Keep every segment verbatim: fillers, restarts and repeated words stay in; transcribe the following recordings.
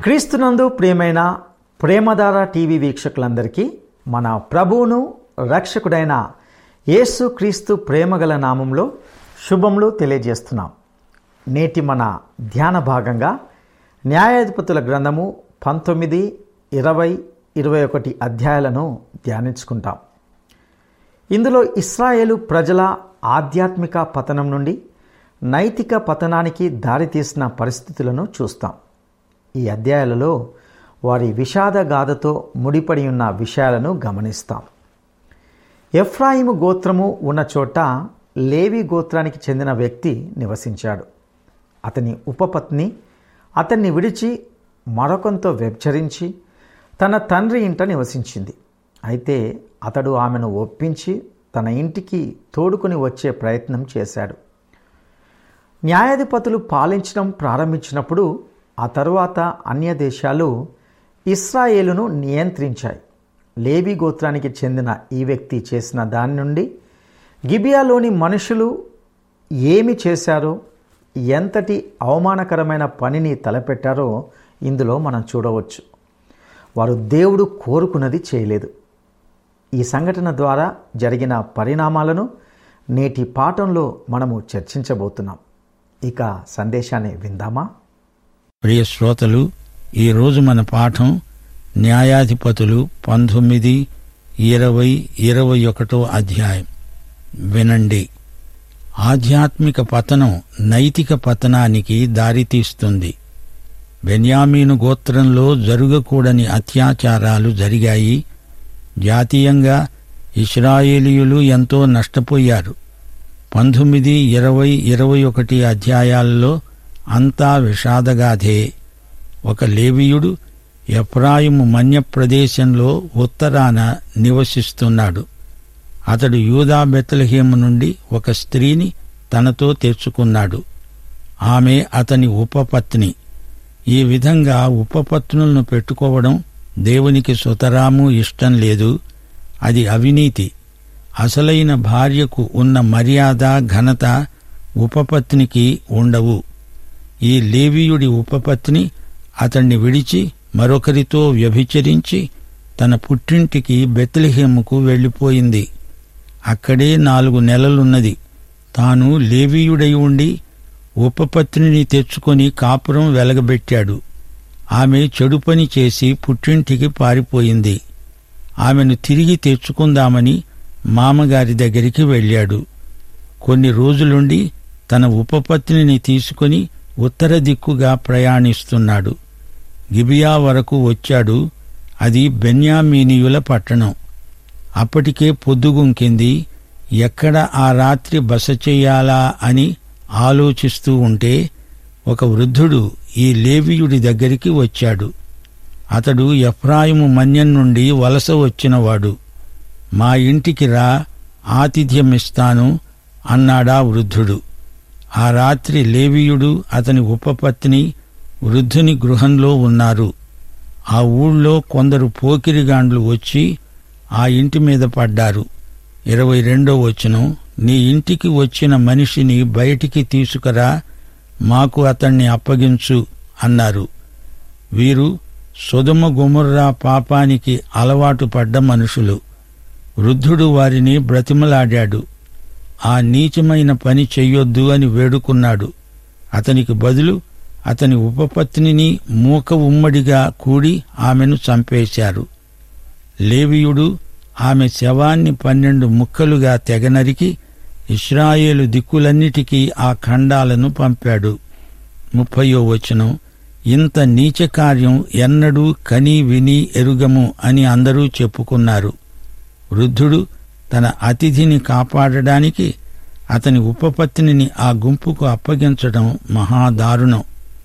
క్రీస్తునందు ప్రియమైన ప్రేమధార టీవీ వీక్షకులందరికీ మన ప్రభువును రక్షకుడైన యేసు క్రీస్తు ప్రేమగల నామంలో శుభములు తెలియజేస్తున్నాం. నేటి మన ధ్యాన భాగంగా న్యాయాధిపతుల గ్రంథము పంతొమ్మిది ఇరవై ఇరవై ఒకటి అధ్యాయాలను ధ్యానించుకుంటాం. ఇందులో ఇశ్రాయేలు ప్రజల ఆధ్యాత్మిక పతనం నుండి నైతిక పతనానికి దారితీసిన పరిస్థితులను చూస్తాం. ఈ అధ్యాయాలలో వారి విషాద గాథతో ముడిపడి ఉన్న విషయాలను గమనిస్తాం. ఎఫ్రాయిము గోత్రము ఉన్న చోట లేవి గోత్రానికి చెందిన వ్యక్తి నివసించాడు. అతని ఉపపత్ని అతన్ని విడిచి మరొకంతో వ్యభిచరించి తన తండ్రి ఇంట నివసించింది. అయితే అతడు ఆమెను ఒప్పించి తన ఇంటికి తోడుకొని వచ్చే ప్రయత్నం చేశాడు. న్యాయాధిపతులు పాలించడం ప్రారంభించినప్పుడు ఆ తరువాత అన్య దేశాలు ఇశ్రాయేలును నియంత్రించాయి. లేవి గోత్రానికి చెందిన ఈ వ్యక్తి చేసిన దాని నుండి గిబియాలోని మనుషులు ఏమి చేశారో, ఎంతటి అవమానకరమైన పనిని తలపెట్టారో ఇందులో మనం చూడవచ్చు. వారు దేవుడు కోరుకున్నది చేయలేదు. ఈ సంఘటన ద్వారా జరిగిన పరిణామాలను నేటి పాఠంలో మనము చర్చించబోతున్నాం. ఇక సందేశాన్ని విందామా? ప్రియ శ్రోతలు, ఈరోజు మన పాఠం న్యాయాధిపతులు పంతొమ్మిది ఇరవై ఇరవై ఒకటో అధ్యాయం. వినండి. ఆధ్యాత్మిక పతనం నైతిక పతనానికి దారితీస్తుంది. బెన్యామీను గోత్రంలో జరగకూడని అత్యాచారాలు జరిగాయి. జాతీయంగా ఇశ్రాయేలీయులు ఎంతో నష్టపోయారు. పంతొమ్మిది ఇరవై ఇరవై ఒకటి అధ్యాయాల్లో అంతా విషాదగాథే. ఒక లేవీయుడు ఎఫ్రాయిము మన్య ప్రదేశంలో ఉత్తరాన నివసిస్తున్నాడు. అతడు యూదా బెత్లెహేము నుండి ఒక స్త్రీని తనతో తెచ్చుకున్నాడు. ఆమె అతని ఉపపత్ని. ఈ విధంగా ఉపపత్నులను పెట్టుకోవడం దేవునికి సుతరాము ఇష్టం లేదు. అది అవినీతి. అసలైన భార్యకు ఉన్న మర్యాద, ఘనత ఉపపత్నికి ఉండవు. ఈ లేవీయుడి ఉపపత్ని అతణ్ణి విడిచి మరొకరితో వ్యభిచరించి తన పుట్టింటికి బెత్లెహేముకు వెళ్ళిపోయింది. అక్కడే నాలుగు నెలలున్నది. తాను లేవీయుడై ఉండి ఉపపత్నిని తెచ్చుకొని కాపురం వెలగబెట్టాడు. ఆమె చెడు పని చేసి పుట్టింటికి పారిపోయింది. ఆమెను తిరిగి తెచ్చుకుందామని మామగారి దగ్గరికి వెళ్ళాడు. కొన్ని రోజులుండి తన ఉపపత్నిని తీసుకుని ఉత్తర దిక్కుగా ప్రయాణిస్తున్నాడు. గిబియా వరకు వచ్చాడు. అది బెన్యామీనీయుల పట్టణం. అప్పటికే పొద్దుగుంకింది. ఎక్కడ ఆ రాత్రి బస చెయ్యాలా అని ఆలోచిస్తూ ఉంటే ఒక వృద్ధుడు ఈ లేవీయుడి దగ్గరికి వచ్చాడు. అతడు ఎఫ్రాయిము మన్యం నుండి వలస వచ్చినవాడు. మా ఇంటికి రా, ఆతిథ్యమిస్తాను అన్నాడా వృద్ధుడు. ఆ రాత్రి లేవీయుడు, అతని ఉపపత్ని వృద్ధుని గృహంలో ఉన్నారు. ఆ ఊళ్ళో కొందరు పోకిరిగాండ్లు వచ్చి ఆ ఇంటి మీద పడ్డారు. ఇరవై రెండో వచనం, నీ ఇంటికి వచ్చిన మనిషిని బయటికి తీసుకురా, మాకు అతణ్ణి అప్పగించు అన్నారు. వీరు సొదొమ గొమొర్రా పాపానికి అలవాటు పడ్డ మనుషులు. వృద్ధుడు వారిని బ్రతిమలాడాడు. ఆ నీచమైన పని చెయ్యొద్దు అని వేడుకున్నాడు. అతనికి బదులు అతని ఉపపత్నిని మూక ఉమ్మడిగా కూడి ఆమెను చంపేశారు. లేవీయుడు ఆమె శవాన్ని పన్నెండు ముక్కలుగా తెగనరికి ఇశ్రాయేలు దిక్కులన్నిటికీ ఆ ఖండాలను పంపాడు. ముప్పయో వచనం, ఇంత నీచకార్యం ఎన్నడూ కని విని ఎరుగము అని అందరూ చెప్పుకున్నారు. వృద్ధుడు తన అతిథిని కాపాడడానికి అతని ఉపపత్నిని ఆ గుంపుకు అప్పగించడం మహాదారుణం.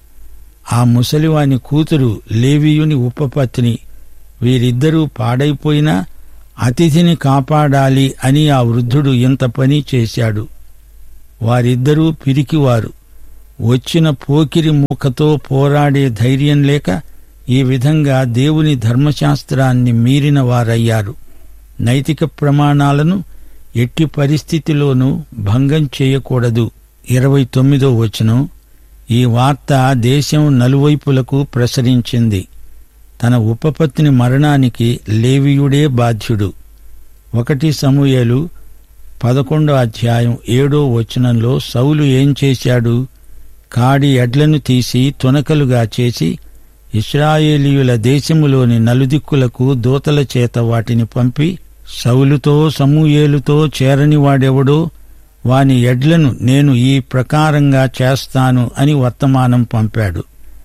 ఆ ముసలివాని కూతురు లేవీయుని ఉపపత్ని. వీరిద్దరూ పాడైపోయినా అతిథిని కాపాడాలి అని ఆ వృద్ధుడు ఇంత పని చేశాడు. వారిద్దరూ పిరికివారు. వచ్చిన పోకిరి మూకతో పోరాడే ధైర్యం లేక ఈ విధంగా దేవుని ధర్మశాస్త్రాన్ని మీరిన వారయ్యారు. నైతిక ప్రమాణాలను ఎట్టి పరిస్థితిలోనూ భంగం చేయకూడదు. ఇరవై తొమ్మిదో వచనం, ఈ వార్త దేశం నలువైపులకు ప్రసరించింది. తన ఉపపత్ని మరణానికి లేవీయుడే బాధ్యుడు. ఒకటి సమూయేలు పదకొండో అధ్యాయం ఏడో వచనంలో సౌలు ఏం చేశాడు? కాడి ఎడ్లను తీసి తునకలుగా చేసి ఇశ్రాయేలీయుల దేశములోని నలుదిక్కులకు దూతల చేత వాటిని పంపి, సౌలుతో సమూయేలుతో చేరని వాడెవడో వాని ఎడ్లను నేను ఈ ప్రకారంగా చేస్తాను అని వర్తమానం పంపాడు.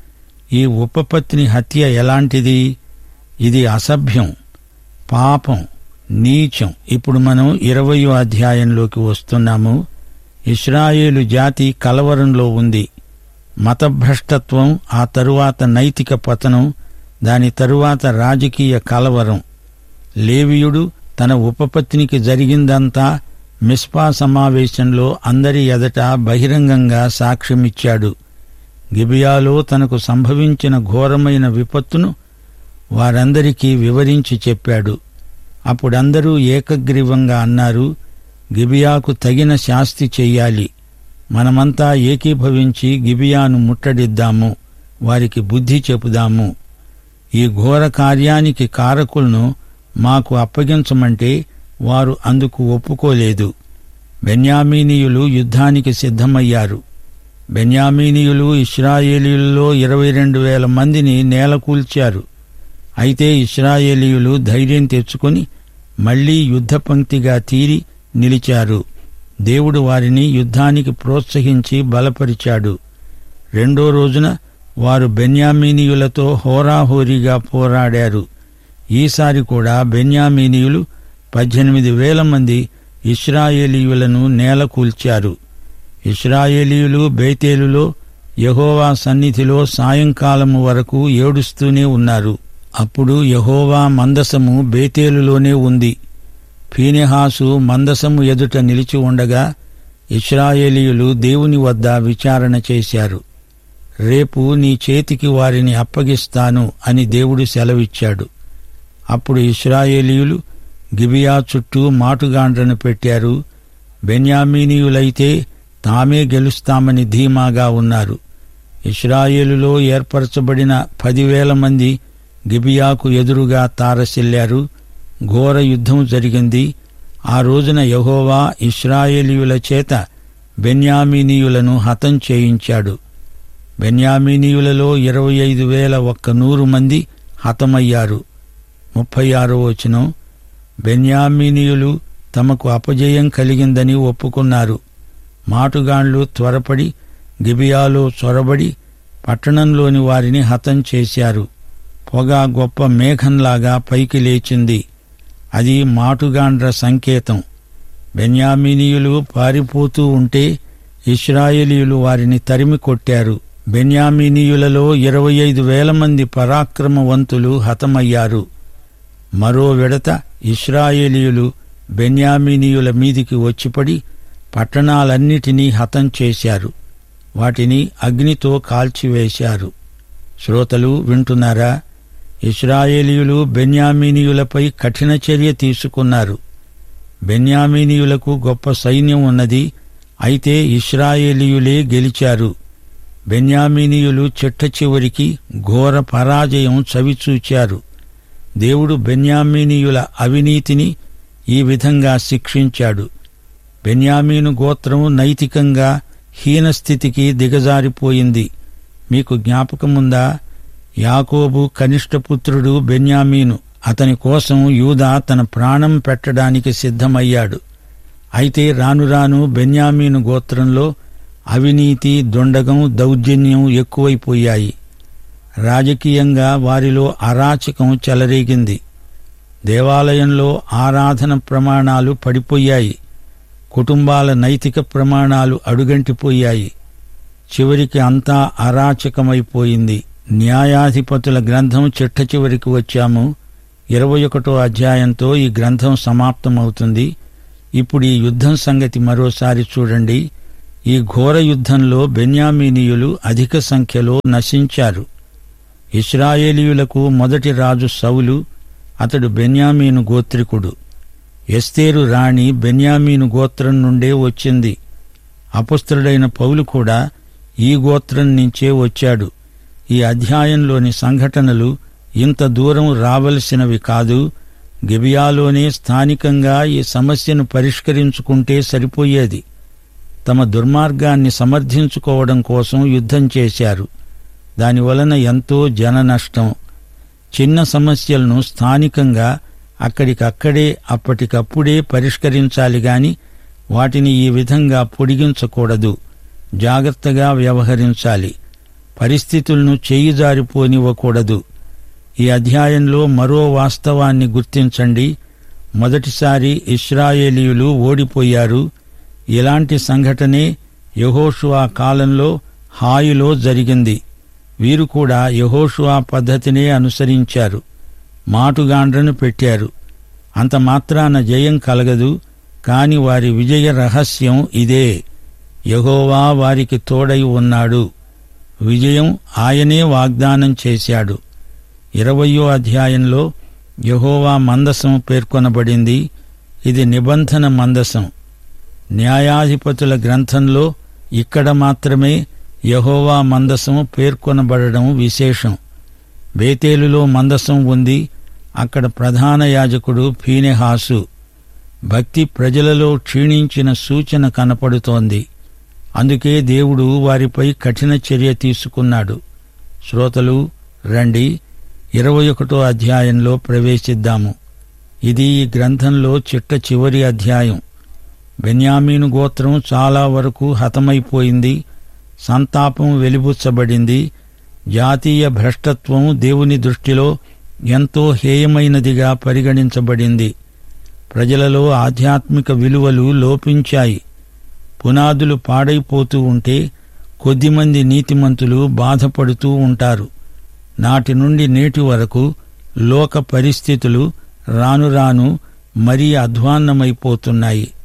ఈ ఉపపత్ని హత్య ఎలాంటిది? ఇది అసభ్యం, పాపం, నీచం. ఇప్పుడు మనం ఇరవయో అధ్యాయంలోకి వస్తున్నాము. ఇశ్రాయేలు జాతి కలవరంలో ఉంది. మతభ్రష్టత్వం, ఆ తరువాత నైతిక పతనం, దాని తరువాత రాజకీయ కలవరం. లేవీయుడు తన ఉపపత్నికి జరిగిందంతా మిస్పా సమావేశంలో అందరి ఎదట బహిరంగంగా సాక్ష్యమిచ్చాడు. గిబియాలో తనకు సంభవించిన ఘోరమైన విపత్తును వారందరికీ వివరించి చెప్పాడు. అప్పుడందరూ ఏకగ్రీవంగా అన్నారు, గిబియాకు తగిన శాస్తి చెయ్యాలి. మనమంతా ఏకీభవించి గిబియాను ముట్టడిద్దాము, వారికి బుద్ధి చెపుదాము. ఈ ఘోర కార్యానికి కారకులను మాకు అప్పగించమంటే వారు అందుకు ఒప్పుకోలేదు. బెన్యామీనీయులు యుద్ధానికి సిద్ధమయ్యారు. బెన్యామీనీయులు ఇశ్రాయేలీయులలో ఇరవై రెండు వేల మందిని నేలకూల్చారు. అయితే ఇశ్రాయేలీయులు ధైర్యం తెచ్చుకుని మళ్లీ యుద్ధపంక్తిగా తీరి నిలిచారు. దేవుడు వారిని యుద్ధానికి ప్రోత్సహించి బలపరిచాడు. రెండో రోజున వారు బెన్యామీనీయులతో హోరాహోరీగా పోరాడారు. ఈసారి కూడా బెన్యామీనీయులు పద్దెనిమిది వేల మంది ఇశ్రాయేలీయులను నేలకూల్చారు. ఇశ్రాయేలీయులు బేతేలులో యెహోవా సన్నిధిలో సాయంకాలము వరకు ఏడుస్తూనే ఉన్నారు. అప్పుడు యెహోవా మందసము బేతేలులోనే ఉంది. ఫీనెహాసు మందసము ఎదుట నిలిచి ఉండగా ఇశ్రాయేలీయులు దేవుని వద్ద విచారణ చేశారు. రేపు నీ చేతికి వారిని అప్పగిస్తాను అని దేవుడు సెలవిచ్చాడు. అప్పుడు ఇశ్రాయేలీయులు గిబియా చుట్టూ మాటుగాండ్రను పెట్టారు. బెన్యామీనీయులైతే తామే గెలుస్తామని ధీమాగా ఉన్నారు. ఇశ్రాయేలులో ఏర్పరచబడిన పదివేల మంది గిబియాకు ఎదురుగా తారసిల్లారు. ఘోర యుద్ధం జరిగింది. ఆ రోజున యెహోవా ఇశ్రాయేలీయుల చేత బెన్యామీనీయులను హతం చేయించాడు. బెన్యామీనీయులలో ఇరవై ఐదు వేల ఒక్క నూరు మంది హతమయ్యారు. ముప్పై ఆరో వచనం, బెన్యామీనీయులు తమకు అపజయం కలిగిందని ఒప్పుకున్నారు. మాటుగాండ్లు త్వరపడి గిబియాలో చొరబడి పట్టణంలోని వారిని హతం చేశారు. పొగ గొప్ప మేఘంలాగా పైకి లేచింది. అది మాటుగాండ్ర సంకేతం. బెన్యామీనీయులు పారిపోతూ ఉంటే ఇశ్రాయేలీయులు వారిని తరిమి కొట్టారు. బెన్యామీనీయులలో ఇరవై ఐదు వేల మంది పరాక్రమవంతులు హతమయ్యారు. మరో విడత ఇశ్రాయేలీయులు బెన్యామీనీయుల మీదికి వచ్చిపడి పట్టణాలన్నిటినీ హతం చేశారు. వాటిని అగ్నితో కాల్చివేశారు. శ్రోతలు వింటున్నారా? ఇశ్రాయేలీయులు బెన్యామీనీయులపై కఠిన చర్య తీసుకున్నారు. బెన్యామీనీయులకు గొప్ప సైన్యం ఉన్నది. అయితే ఇశ్రాయేలీయులే గెలిచారు. బెన్యామీనీయులు చిట్ట చివరికి ఘోర పరాజయం చవిచూచారు. దేవుడు బెన్యామీనీయుల అవినీతిని ఈ విధంగా శిక్షించాడు. బెన్యామీను గోత్రం నైతికంగా హీనస్థితికి దిగజారిపోయింది. మీకు జ్ఞాపకముందా? యాకోబు కనిష్టపుత్రుడు బెన్యామీను. అతని కోసం యూదా తన ప్రాణం పెట్టడానికి సిద్ధమయ్యాడు. అయితే రానురాను బెన్యామీను గోత్రంలో అవినీతి, దొండగం, దౌర్జన్యం ఎక్కువైపోయాయి. రాజకీయంగా వారిలో అరాచకం చెలరేగింది. దేవాలయంలో ఆరాధన ప్రమాణాలు పడిపోయాయి. కుటుంబాల నైతిక ప్రమాణాలు అడుగంటిపోయాయి. చివరికి అంతా అరాచకమైపోయింది. న్యాయాధిపతుల గ్రంథం చిట్ట చివరికి వచ్చాము. ఇరవై ఒకటో అధ్యాయంతో ఈ గ్రంథం సమాప్తమవుతుంది. ఇప్పుడు ఈ యుద్ధం సంగతి మరోసారి చూడండి. ఈ ఘోర యుద్ధంలో బెన్యామీనీయులు అధిక సంఖ్యలో నశించారు. ఇశ్రాయేలీయులకు మొదటి రాజు సౌలు. అతడు బెన్యామీను గోత్రికుడు. ఎస్తేరు రాణి బెన్యామీను గోత్రం నుండే వచ్చింది. అపొస్తలుడైన పౌలు కూడా ఈ గోత్రం నుంచే వచ్చాడు. ఈ అధ్యాయంలోని సంఘటనలు ఇంత దూరం రావలసినవి కాదు. గిబియాలోనే స్థానికంగా ఈ సమస్యను పరిష్కరించుకుంటే సరిపోయేది. తమ దుర్మార్గాన్ని సమర్థించుకోవడం కోసం యుద్ధం చేశారు. దానివలన ఎంతో జన నష్టం. చిన్న సమస్యలను స్థానికంగా అక్కడికక్కడే అప్పటికప్పుడే పరిష్కరించాలి గాని వాటిని ఈ విధంగా పొడిగించకూడదు. జాగ్రత్తగా వ్యవహరించాలి. పరిస్థితులను చేయి జారిపోనివ్వకూడదు. ఈ అధ్యాయంలో మరో వాస్తవాన్ని గుర్తించండి. మొదటిసారి ఇశ్రాయేలీయులు ఓడిపోయారు. ఇలాంటి సంఘటనే యెహోషువ కాలంలో హాయిలో జరిగింది. వీరు కూడా యెహోషువ పద్ధతినే అనుసరించారు. మాటుగాండ్రను పెట్టారు. అంత మాత్రాన జయం కలగదు. కాని వారి విజయ రహస్యం ఇదే: యెహోవా వారికి తోడై ఉన్నాడు. విజయం ఆయనే వాగ్దానం చేశాడు. ఇరవయో అధ్యాయంలో యెహోవా మందసం పేర్కొనబడింది. ఇది నిబంధన మందసం. న్యాయాధిపతుల గ్రంథంలో ఇక్కడ మాత్రమే యెహోవా మందసం పేర్కొనబడడం విశేషం. బేతేలులో మందసం ఉంది. అక్కడ ప్రధాన యాజకుడు ఫీనెహాసు. భక్తి ప్రజలలో క్షీణించిన సూచన కనపడుతోంది. అందుకే దేవుడు వారిపై కఠిన చర్య తీసుకున్నాడు. శ్రోతలు రండి, ఇరవై ఒకటో అధ్యాయంలో ప్రవేశిద్దాము. ఇది ఈ గ్రంథంలో చిట్ట చివరి అధ్యాయం. బెన్యామీను గోత్రం చాలా వరకు హతమైపోయింది. సంతాపం వెలిబుచ్చబడింది. జాతీయ భ్రష్టత్వం దేవుని దృష్టిలో ఎంతో హేయమైనదిగా పరిగణించబడింది. ప్రజలలో ఆధ్యాత్మిక విలువలు లోపించాయి. పునాదులు పాడైపోతూ ఉంటే కొద్దిమంది నీతిమంతులు బాధపడుతూ ఉంటారు. నాటి నుండి నేటి వరకు లోక పరిస్థితులు రాను రాను మరీ అధ్వాన్నమైపోతున్నాయి.